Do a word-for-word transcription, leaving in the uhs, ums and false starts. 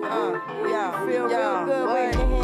Uh, yeah, Feel yeah, real good boy. waving your